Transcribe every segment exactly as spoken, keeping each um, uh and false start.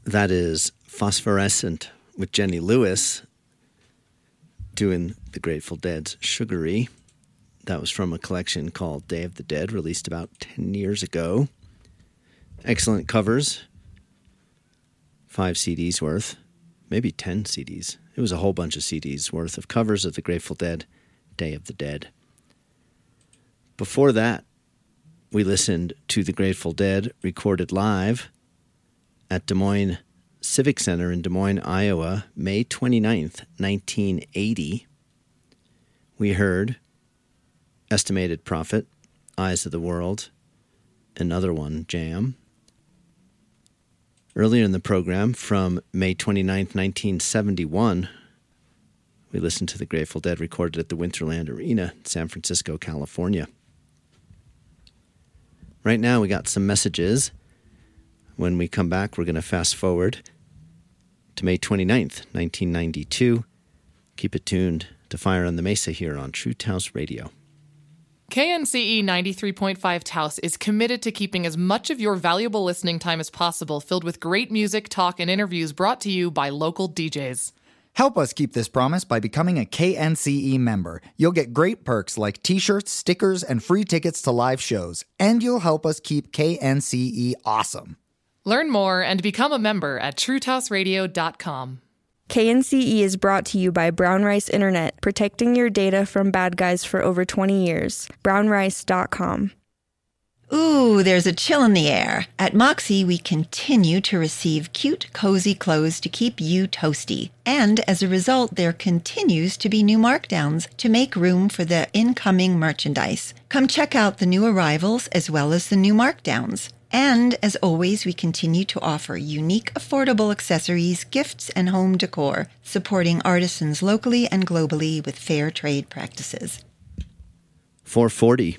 That is Phosphorescent with Jenny Lewis doing the Grateful Dead's Sugary. That was from a collection called Day of the Dead, released about ten years ago. Excellent covers. Five C Ds worth. Maybe ten C Ds. It was a whole bunch of C Ds worth of covers of the Grateful Dead, Day of the Dead. Before that, we listened to the Grateful Dead recorded live at Des Moines Civic Center in Des Moines, Iowa, May twenty-ninth, nineteen eighty. We heard Estimated Prophet, Eyes of the World, another one, Jam. Earlier in the program, from May twenty-ninth, nineteen seventy-one, we listened to the Grateful Dead recorded at the Winterland Arena in San Francisco, California. Right now, we got some messages. When we come back, we're going to fast forward to May twenty-ninth, nineteen ninety-two. Keep it tuned to Fire on the Mesa here on True Taos Radio. K N C E ninety-three point five Taos is committed to keeping as much of your valuable listening time as possible filled with great music, talk, and interviews brought to you by local D Js. Help us keep this promise by becoming a K N C E member. You'll get great perks like t-shirts, stickers, and free tickets to live shows. And you'll help us keep K N C E awesome. Learn more and become a member at true taos radio dot com. K N C E is brought to you by Brown Rice Internet, protecting your data from bad guys for over twenty years. brown rice dot com. Ooh, there's a chill in the air. At Moxie, we continue to receive cute, cozy clothes to keep you toasty. And as a result, there continues to be new markdowns to make room for the incoming merchandise. Come check out the new arrivals as well as the new markdowns. And, as always, we continue to offer unique, affordable accessories, gifts, and home decor, supporting artisans locally and globally with fair trade practices. four forty.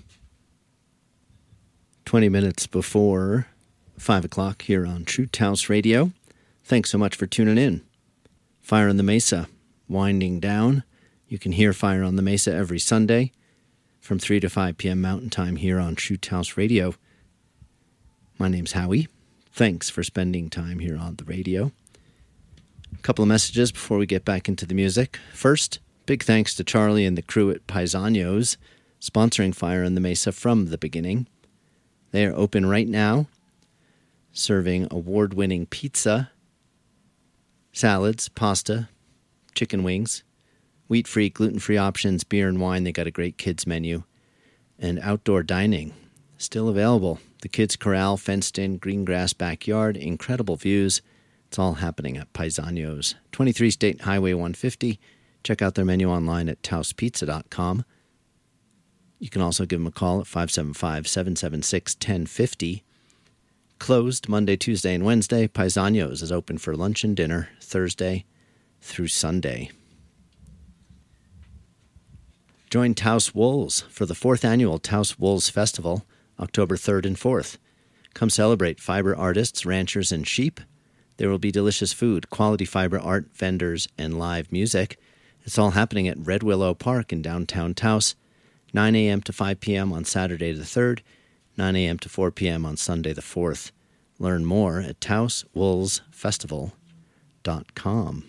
twenty minutes before five o'clock here on True Taos Radio. Thanks so much for tuning in. Fire on the Mesa, winding down. You can hear Fire on the Mesa every Sunday from three to five p.m. Mountain Time here on True Taos Radio. My name's Howie. Thanks for spending time here on the radio. A couple of messages before we get back into the music. First, big thanks to Charlie and the crew at Paisanos, sponsoring Fire on the Mesa from the beginning. They are open right now, serving award-winning pizza, salads, pasta, chicken wings, wheat-free, gluten-free options, beer and wine. They got a great kids menu, and outdoor dining still available. The Kids Corral, fenced-in, green grass backyard, incredible views. It's all happening at Paisanos. twenty-three State Highway one fifty. Check out their menu online at taos pizza dot com. You can also give them a call at five seven five, seven seven six, one zero five zero. Closed Monday, Tuesday, and Wednesday. Paisanos is open for lunch and dinner Thursday through Sunday. Join Taos Wolves for the fourth annual Taos Wolves Festival, October third and fourth. Come celebrate fiber artists, ranchers, and sheep. There will be delicious food, quality fiber art, vendors, and live music. It's all happening at Red Willow Park in downtown Taos, nine a.m. to five p.m. on Saturday the third, nine a.m. to four p.m. on Sunday the fourth. Learn more at taos wolves festival dot com.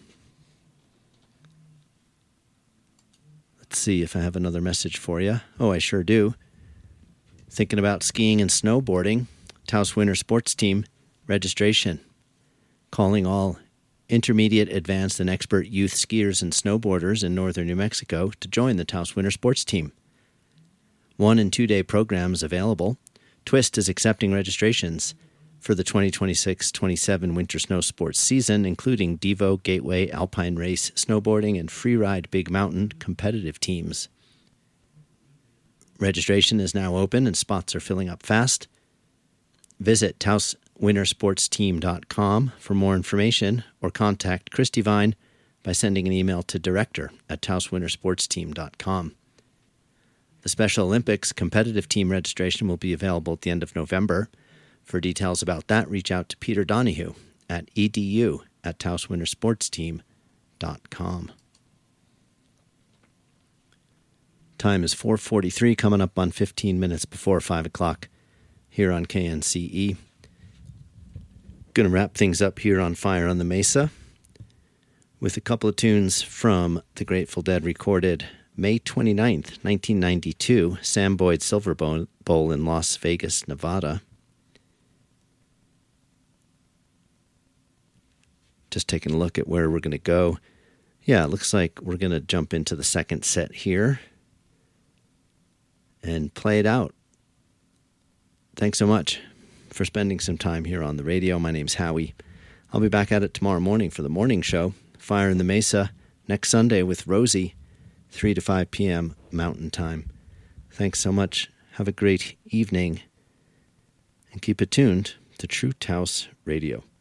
Let's see if I have another message for you. Oh, I sure do. Thinking about skiing and snowboarding, Taos Winter Sports Team registration. Calling all intermediate, advanced, and expert youth skiers and snowboarders in northern New Mexico to join the Taos Winter Sports Team. One- and two-day programs available. Twist is accepting registrations for the twenty twenty-six twenty-seven winter snow sports season, including Devo, Gateway, Alpine Race, Snowboarding, and Freeride Big Mountain competitive teams. Registration is now open and spots are filling up fast. Visit taos winter sports team dot com for more information or contact Christy Vine by sending an email to director at taos winter sports team dot com. The Special Olympics competitive team registration will be available at the end of November. For details about that, reach out to Peter Donahue at edu at taos winter sports team dot com. Time is four forty-three, coming up on fifteen minutes before five o'clock here on K N C E. Going to wrap things up here on Fire on the Mesa with a couple of tunes from the Grateful Dead, recorded May twenty-ninth, nineteen ninety-two, Sam Boyd Silver Bowl in Las Vegas, Nevada. Just taking a look at where we're going to go. Yeah, it looks like we're going to jump into the second set here and play it out. Thanks so much for spending some time here on the radio. My name's Howie. I'll be back at it tomorrow morning for the morning show, Fire in the Mesa, next Sunday with Rosie, three to five p.m. Mountain Time. Thanks so much. Have a great evening, and keep it tuned to True Taos Radio.